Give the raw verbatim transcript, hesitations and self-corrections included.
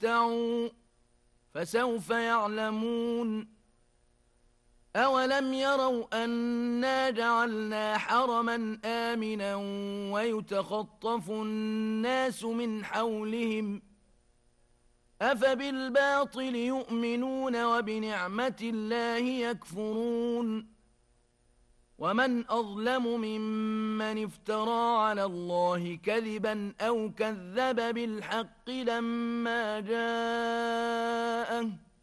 تمتعوا فسوف يعلمون. أولم يروا أنا جعلنا حرما آمنا ويتخطف الناس من حولهم أفبالباطل يؤمنون وبنعمة الله يكفرون. ومن أظلم ممن افترى على الله كذبا أو كذب بالحق لما جاءه